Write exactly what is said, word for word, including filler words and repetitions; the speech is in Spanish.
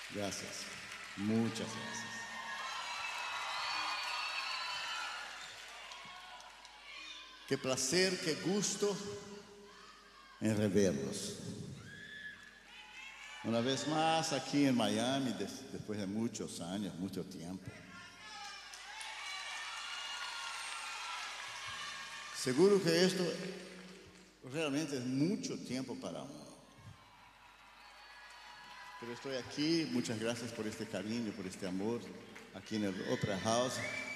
Gracias, muchas gracias. Qué placer, qué gusto en reverlos. Una vez más aquí en Miami, des- después de muchos años, mucho tiempo. Seguro que esto realmente es mucho tiempo para uno. Pero estoy aquí, muchas gracias por este cariño, por este amor, aquí en el Opera House.